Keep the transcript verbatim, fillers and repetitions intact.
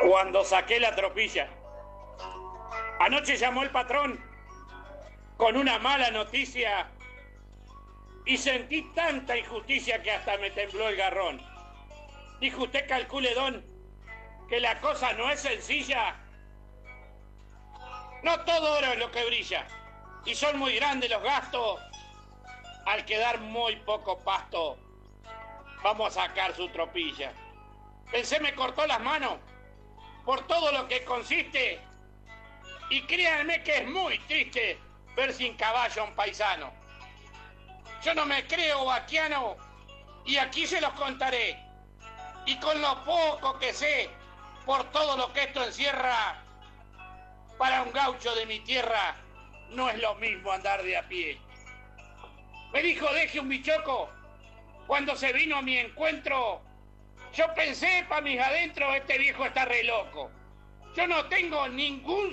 cuando saqué la tropilla. Anoche llamó el patrón con una mala noticia y sentí tanta injusticia que hasta me tembló el garrón. Dijo: usted calcule, don, que la cosa no es sencilla. No todo oro es lo que brilla, y son muy grandes los gastos. Al quedar muy poco pasto, vamos a sacar su tropilla. Pensé me cortó las manos por todo lo que consiste, y créanme que es muy triste ver sin caballo a un paisano. Yo no me creo vaquiano, y aquí se los contaré. Y con lo poco que sé, por todo lo que esto encierra, para un gaucho de mi tierra no es lo mismo andar de a pie. Me dijo: deje un bichoco. Cuando se vino a mi encuentro, yo pensé pa' mis adentro, este viejo está re loco. Yo no tengo ningún